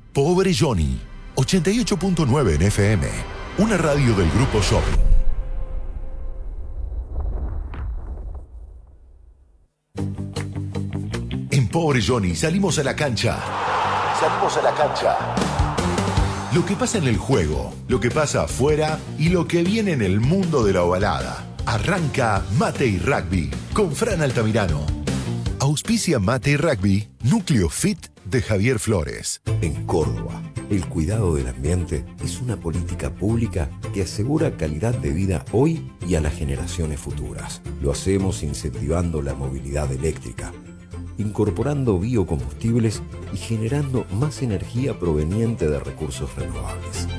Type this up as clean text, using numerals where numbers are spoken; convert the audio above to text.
Pobre Johnny, 88.9 en FM, una radio del Grupo Shopping. En Pobre Johnny salimos a la cancha. Salimos a la cancha. Lo que pasa en el juego, lo que pasa afuera y lo que viene en el mundo de la ovalada. Arranca Mate y Rugby con Fran Altamirano. Auspicia Mate y Rugby, Núcleo Fit de Javier Flores. En Córdoba, el cuidado del ambiente es una política pública que asegura calidad de vida hoy y a las generaciones futuras. Lo hacemos incentivando la movilidad eléctrica, incorporando biocombustibles y generando más energía proveniente de recursos renovables.